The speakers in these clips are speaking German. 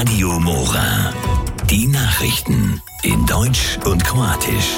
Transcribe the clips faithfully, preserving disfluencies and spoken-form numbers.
Radio Mora. Die Nachrichten in Deutsch und Kroatisch.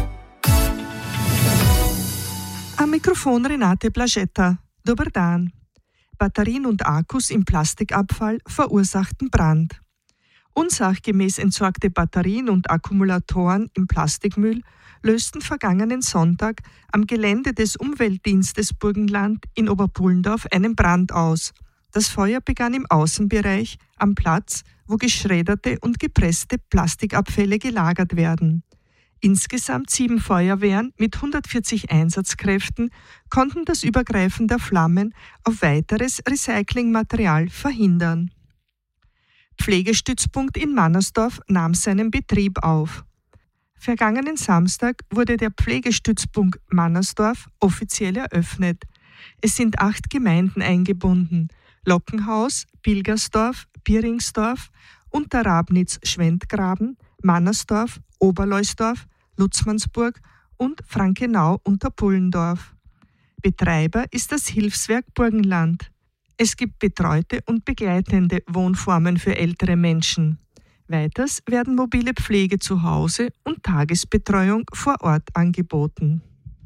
Am Mikrofon Renate Blažeta. Dobar dan. Batterien und Akkus im Plastikabfall verursachten Brand. Unsachgemäß entsorgte Batterien und Akkumulatoren im Plastikmüll lösten vergangenen Sonntag am Gelände des Umweltdienstes Burgenland in Oberpullendorf einen Brand aus. Das Feuer begann im Außenbereich am Platz, wo geschredderte und gepresste Plastikabfälle gelagert werden. Insgesamt sieben Feuerwehren mit hundertvierzig Einsatzkräften konnten das Übergreifen der Flammen auf weiteres Recyclingmaterial verhindern. Pflegestützpunkt in Mannersdorf nahm seinen Betrieb auf. Vergangenen Samstag wurde der Pflegestützpunkt Mannersdorf offiziell eröffnet. Es sind acht Gemeinden eingebunden: Lockenhaus, Pilgersdorf, Bieringsdorf, Unterrabnitz-Schwendgraben, Mannersdorf, Oberleusdorf, Lutzmannsburg und Frankenau-Unterpullendorf. Betreiber ist das Hilfswerk Burgenland. Es gibt betreute und begleitende Wohnformen für ältere Menschen. Weiters werden mobile Pflege zu Hause und Tagesbetreuung vor Ort angeboten.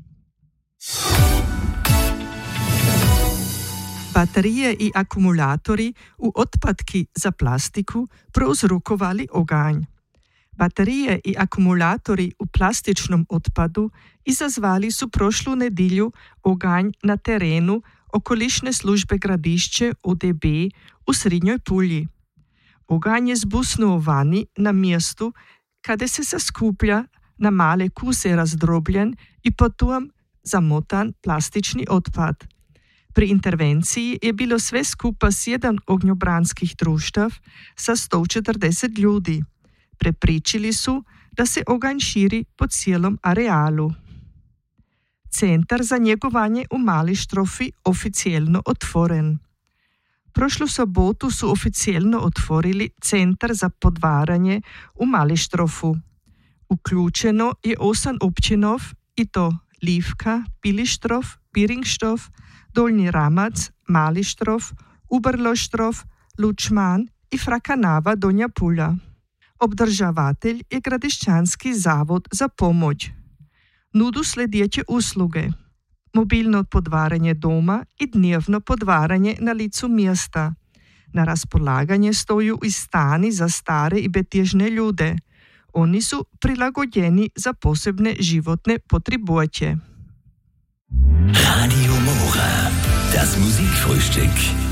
Baterije i akumulatori u otpadki za plastiku prouzrokovali oganj. Baterije i akumulatori u plastičnom otpadu izazvali su prošlu nedjelju oganj na terenu okolišne službe Gradišće O D B u Srednjoj Pulji. Oganj je zbusnuo vani na mjestu kada se zaskuplja na male kuse razdrobljen i potom zamotan plastični otpad. Pri intervenciji je bilo sve skupa sedam ognjobranskih društav sa sto četrdeset ljudi. Prepričili su da se oganj širi po cijelom arealu. Centar za njegovanje u Mali Štrofi oficijelno otvoren. Prošlu sobotu su oficijelno otvorili Centar za podvaranje u Mali Štrofu. Uključeno je osam općinov i to Livka, Pilištrov, Biringštrov, Dolnji Ramac, Mali Štrof, Uberloštrov, Lučman i Frakanava Donja Pulja. Obdržavatelj je Gradišćanski zavod za pomoć. Nudu sljedeće usluge: mobilno podvaranje doma i dnevno podvaranje na licu mjesta. Na raspolaganje stoju i stani za stare i betježne ljude. Oni su prilagođeni za posebne životne potrebuće. Radio Mora, das Musikfrühstück.